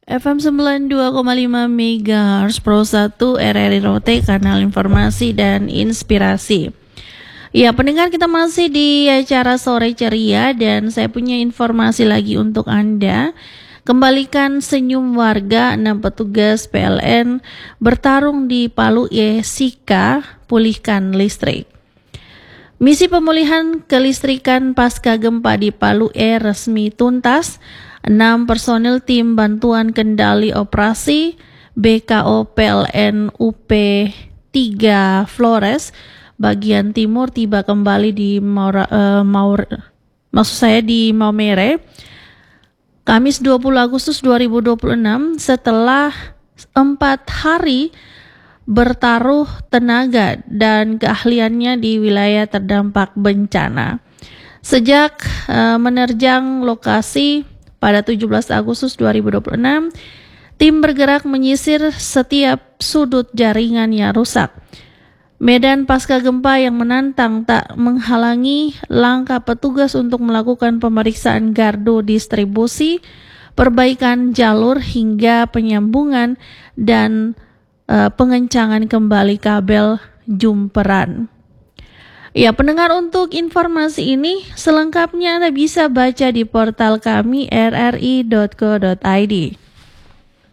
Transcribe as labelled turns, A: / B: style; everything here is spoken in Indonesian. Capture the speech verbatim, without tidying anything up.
A: F M sembilan puluh dua koma lima megahertz Pro satu R R I Rote, kanal informasi dan inspirasi. Ya, pendengar, kita masih di acara Sore Ceria dan saya punya informasi lagi untuk Anda. Kembalikan senyum warga, enam petugas P L N bertarung di Palu E Sika, pulihkan listrik. Misi pemulihan kelistrikan pasca gempa di Palu E resmi tuntas. Enam personil tim bantuan kendali operasi B K O P L N U P tiga Flores bagian timur tiba kembali di Maura, uh, Maur, maksud saya di Maumere, Kamis dua puluh Agustus dua ribu dua puluh enam setelah empat hari bertaruh tenaga dan keahliannya di wilayah terdampak bencana. Sejak uh, menerjang lokasi pada tujuh belas Agustus dua ribu dua puluh enam, tim bergerak menyisir setiap sudut jaringan yang rusak. Medan pasca gempa yang menantang tak menghalangi langkah petugas untuk melakukan pemeriksaan gardu distribusi, perbaikan jalur hingga penyambungan dan uh, pengencangan kembali kabel jumperan. Ya, pendengar, untuk informasi ini selengkapnya Anda bisa baca di portal kami r r i dot co dot i d.